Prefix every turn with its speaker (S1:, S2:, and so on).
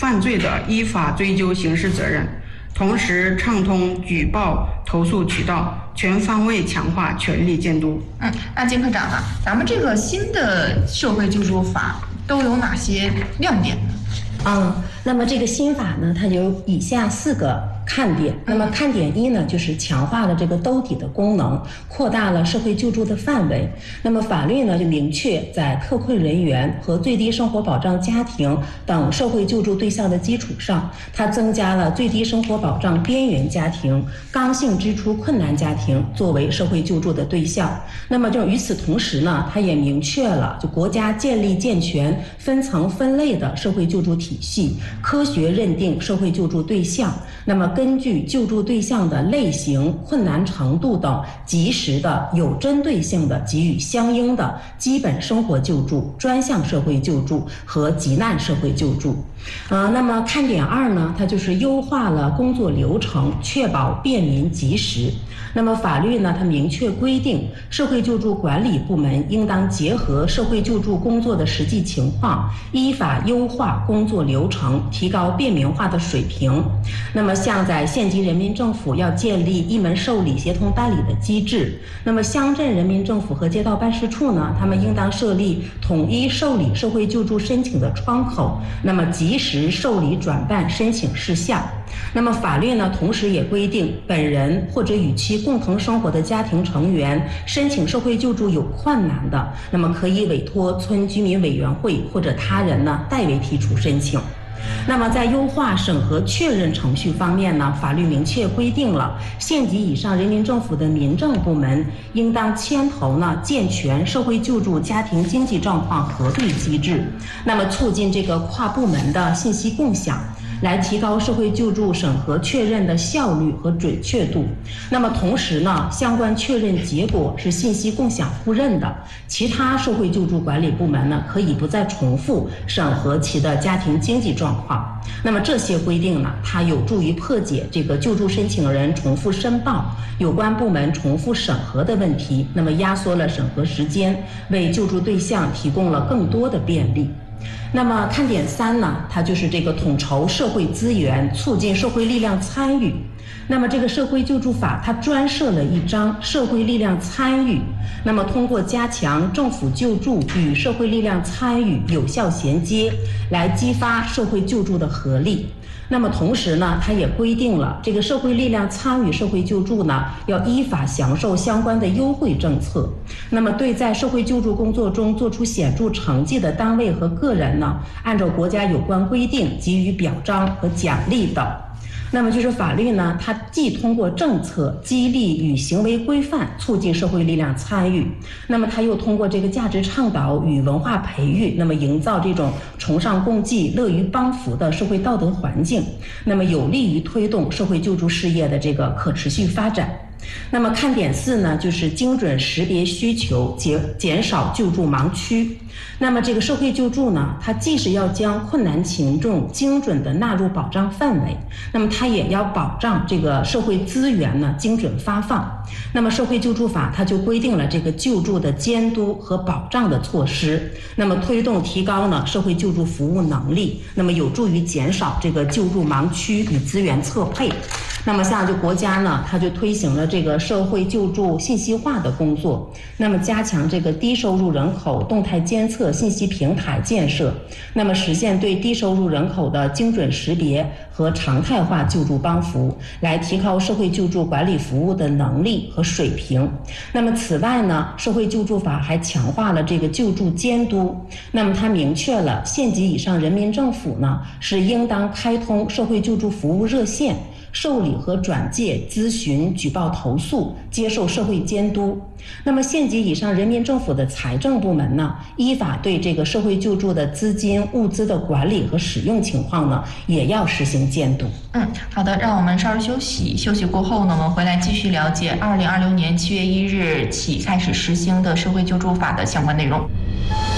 S1: 犯罪的依法追究刑事责任，同时畅通举报投诉渠道，全方位强化权力监督。
S2: 那金科长啊，咱们这个新的社会救助法都有哪些亮点呢？
S3: 那么这个新法呢，它有以下4个看点。那么看点1呢，就是强化了这个兜底的功能，扩大了社会救助的范围。那么法律呢，就明确在特困人员和最低生活保障家庭等社会救助对象的基础上，它增加了最低生活保障边缘家庭、刚性支出困难家庭作为社会救助的对象。那么就与此同时呢，它也明确了就国家建立健全分层分类的社会救助体系，科学认定社会救助对象，那么根据救助对象的类型、困难程度等，及时的、有针对性的给予相应的基本生活救助、专项社会救助和急难社会救助。那么看点2呢，它就是优化了工作流程，确保便民及时。那么法律呢，它明确规定，社会救助管理部门应当结合社会救助工作的实际情况，依法优化工作流程，提高便民化的水平。那么像在县级人民政府要建立一门受理协同办理的机制，那么乡镇人民政府和街道办事处呢，他们应当设立统一受理社会救助申请的窗口，那么及时受理转办申请事项。那么法律呢，同时也规定，本人或者与其共同生活的家庭成员申请社会救助有困难的，那么可以委托村居民委员会或者他人呢代为提出申请。那么在优化审核确认程序方面呢，法律明确规定了县级以上人民政府的民政部门应当牵头呢健全社会救助家庭经济状况核对机制，那么促进这个跨部门的信息共享，来提高社会救助审核确认的效率和准确度。那么同时呢，相关确认结果是信息共享互认的，其他社会救助管理部门呢，可以不再重复审核其的家庭经济状况。那么这些规定呢，它有助于破解这个救助申请人重复申报、有关部门重复审核的问题，那么压缩了审核时间，为救助对象提供了更多的便利。那么看点3呢，它就是这个统筹社会资源，促进社会力量参与。那么这个社会救助法它专设了一章社会力量参与，那么通过加强政府救助与社会力量参与有效衔接，来激发社会救助的合力。那么同时呢，它也规定了这个社会力量参与社会救助呢，要依法享受相关的优惠政策。那么对在社会救助工作中做出显著成绩的单位和个人呢，按照国家有关规定给予表彰和奖励等。那么就是法律呢，它既通过政策激励与行为规范促进社会力量参与，那么它又通过这个价值倡导与文化培育，那么营造这种崇尚共济、乐于帮扶的社会道德环境，那么有利于推动社会救助事业的这个可持续发展。那么看点4呢，就是精准识别需求，减少救助盲区。那么这个社会救助呢，它既是要将困难群众精准的纳入保障范围，那么它也要保障这个社会资源呢精准发放。那么社会救助法它就规定了这个救助的监督和保障的措施，那么推动提高呢社会救助服务能力，那么有助于减少这个救助盲区与资源错配。那么像就国家呢，它就推行了这个社会救助信息化的工作，那么加强这个低收入人口动态监测信息平台建设，那么实现对低收入人口的精准识别和常态化救助帮扶，来提高社会救助管理服务的能力和水平。那么此外呢，社会救助法还强化了这个救助监督，那么它明确了县级以上人民政府呢是应当开通社会救助服务热线，受理和转介咨询、举报投诉，接受社会监督。那么县级以上人民政府的财政部门呢，依法对这个社会救助的资金、物资的管理和使用情况呢，也要实行监督。
S2: 好的，让我们稍事休息。休息过后呢，我们回来继续了解2026年7月1日起开始实行的社会救助法的相关内容。